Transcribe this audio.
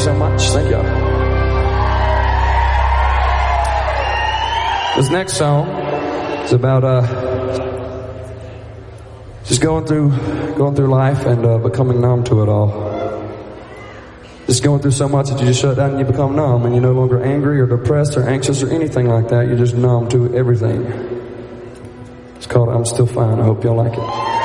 so much. Thank y'all. This next song is about just going through life and becoming numb to it all. Just going through so much that you just shut down and you become numb, and you're no longer angry or depressed or anxious or anything like that. You're just numb to everything. It's called I'm Still Fine. I hope y'all like it.